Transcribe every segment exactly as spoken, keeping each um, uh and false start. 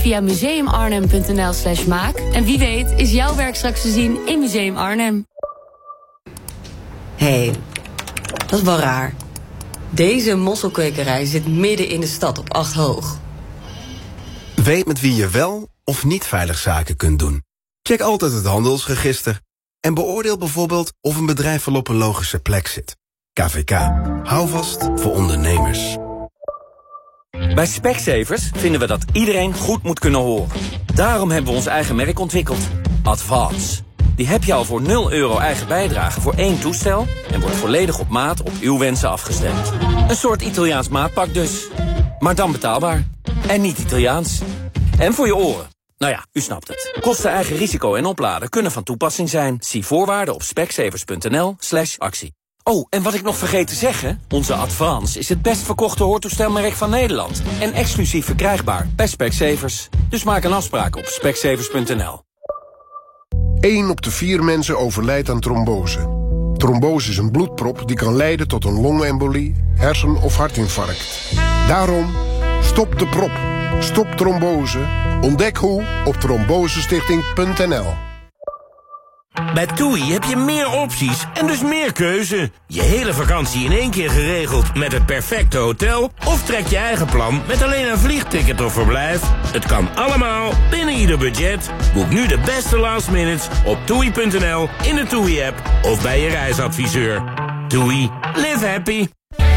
via museumarnhem.nl slash maak. En wie weet is jouw werk straks te zien in Museum Arnhem. Hé, hey, dat is wel raar. Deze mosselkwekerij zit midden in de stad op acht hoog. Weet met wie je wel of niet veilig zaken kunt doen. Check altijd het handelsregister. En beoordeel bijvoorbeeld of een bedrijf wel op een logische plek zit. K V K. Hou vast voor ondernemers. Bij Specsavers vinden we dat iedereen goed moet kunnen horen. Daarom hebben we ons eigen merk ontwikkeld. Advance. Die heb je al voor nul euro eigen bijdrage voor één toestel... en wordt volledig op maat op uw wensen afgestemd. Een soort Italiaans maatpak dus. Maar dan betaalbaar. En niet Italiaans. En voor je oren. Nou ja, u snapt het. Kosten, eigen risico en opladen kunnen van toepassing zijn. Zie voorwaarden op specsavers.nl slash actie. Oh, en wat ik nog vergeet te zeggen... onze Advance is het best verkochte hoortoestelmerk van Nederland. En exclusief verkrijgbaar bij Specsavers. Dus maak een afspraak op specsavers punt n l. één op de vier mensen overlijdt aan trombose. Trombose is een bloedprop die kan leiden tot een longembolie, hersen- of hartinfarct. Daarom, stop de prop. Stop trombose. Ontdek hoe op trombosestichting punt n l. Bij TUI heb je meer opties en dus meer keuze. Je hele vakantie in één keer geregeld met het perfecte hotel... of trek je eigen plan met alleen een vliegticket of verblijf. Het kan allemaal binnen ieder budget. Boek nu de beste last minutes op toei punt n l, in de TUI-app of bij je reisadviseur. TUI. Live happy.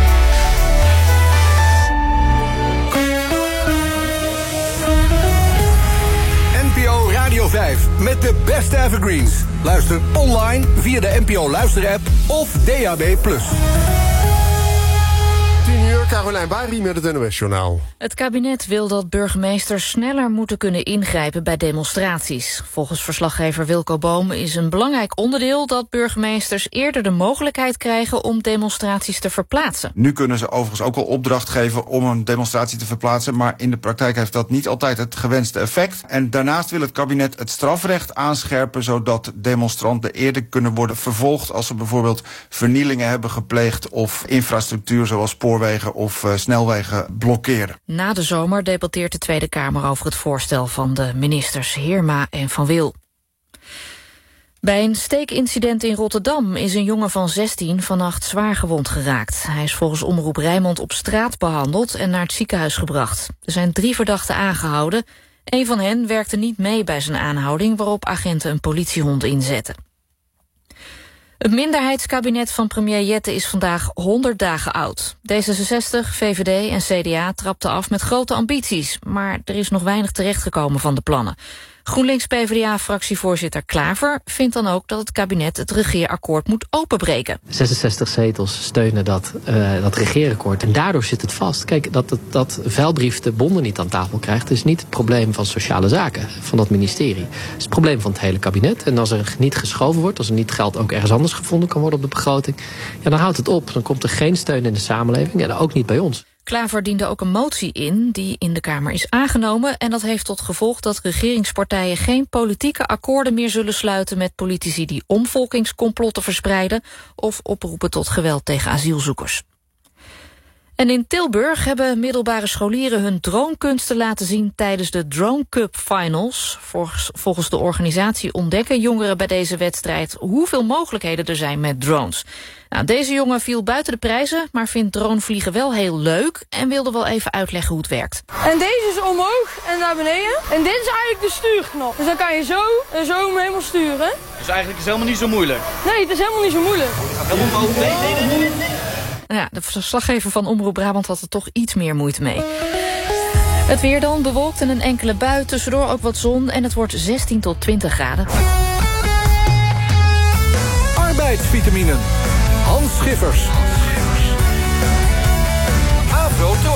N P O Radio vijf met de beste evergreens. Luister online via de N P O Luister-app of D A B plus. tien uur, Carolijn Bari met het N O S-journaal. Het kabinet wil dat burgemeesters sneller moeten kunnen ingrijpen bij demonstraties. Volgens verslaggever Wilco Boom is een belangrijk onderdeel dat burgemeesters eerder de mogelijkheid krijgen om demonstraties te verplaatsen. Nu kunnen ze overigens ook al opdracht geven om een demonstratie te verplaatsen, maar in de praktijk heeft dat niet altijd het gewenste effect. En daarnaast wil het kabinet het strafrecht aanscherpen, zodat demonstranten eerder kunnen worden vervolgd als ze bijvoorbeeld vernielingen hebben gepleegd of infrastructuur zoals spoorwegen of uh, snelwegen blokkeren. Na de zomer debatteert de Tweede Kamer over het voorstel van de ministers Heerma en Van Wil. Bij een steekincident in Rotterdam is een jongen van zestien vannacht zwaar gewond geraakt. Hij is volgens Omroep Rijnmond op straat behandeld en naar het ziekenhuis gebracht. Er zijn drie verdachten aangehouden. Een van hen werkte niet mee bij zijn aanhouding, waarop agenten een politiehond inzetten. Het minderheidskabinet van premier Jette is vandaag honderd dagen oud. D zesenzestig, V V D en C D A trapten af met grote ambities, maar er is nog weinig terechtgekomen van de plannen. GroenLinks-P V D A-fractievoorzitter Klaver vindt dan ook dat het kabinet het regeerakkoord moet openbreken. zesenzestig zetels steunen dat, uh, dat regeerakkoord en daardoor zit het vast. Kijk, dat, dat, dat Veldbrief de bonden niet aan tafel krijgt, is niet het probleem van sociale zaken, van dat ministerie. Het is het probleem van het hele kabinet. En als er niet geschoven wordt, als er niet geld ook ergens anders gevonden kan worden op de begroting, ja, dan houdt het op. Dan komt er geen steun in de samenleving en ook niet bij ons. Klaver diende ook een motie in, die in de Kamer is aangenomen. En dat heeft tot gevolg dat regeringspartijen geen politieke akkoorden meer zullen sluiten met politici die omvolkingscomplotten verspreiden of oproepen tot geweld tegen asielzoekers. En in Tilburg hebben middelbare scholieren hun dronekunsten laten zien tijdens de Drone Cup Finals. Volgens, volgens de organisatie ontdekken jongeren bij deze wedstrijd hoeveel mogelijkheden er zijn met drones. Nou, deze jongen viel buiten de prijzen, maar vindt dronevliegen wel heel leuk en wilde wel even uitleggen hoe het werkt. En deze is omhoog en naar beneden. En dit is eigenlijk de stuurknop. Dus dan kan je zo en zo hem helemaal sturen. Dus eigenlijk is het helemaal niet zo moeilijk? Nee, het is helemaal niet zo moeilijk. Helemaal omhoog. Nee, nee, nee, nee, nee. Ja, de verslaggever van Omroep Brabant had er toch iets meer moeite mee. Het weer dan, bewolkt en een enkele bui, tussendoor ook wat zon en het wordt zestien tot twintig graden. Arbeidsvitaminen. Hans Schiffers. Afro Talk.